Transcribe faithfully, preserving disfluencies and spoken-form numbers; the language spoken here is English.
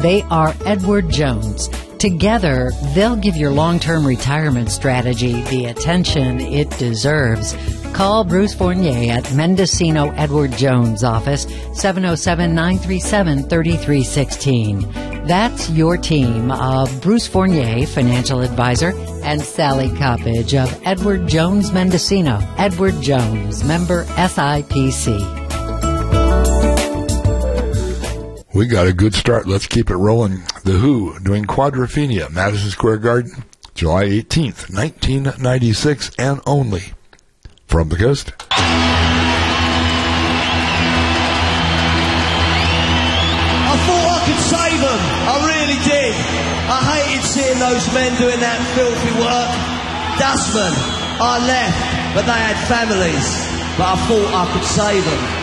They are Edward Jones. Together, they'll give your long-term retirement strategy the attention it deserves. Call Bruce Fournier at Mendocino Edward Jones office, seven oh seven, nine three seven, three three one six. That's your team of Bruce Fournier, financial advisor, and Sally Coppage of Edward Jones Mendocino. Edward Jones, member S I P C. We got a good start. Let's keep it rolling. The Who doing Quadrophenia, Madison Square Garden, July eighteenth, nineteen ninety-six, and only from the coast. I thought I could save them. I really did. I hated seeing those men doing that filthy work. Dustmen. I left, but they had families. But I thought I could save them.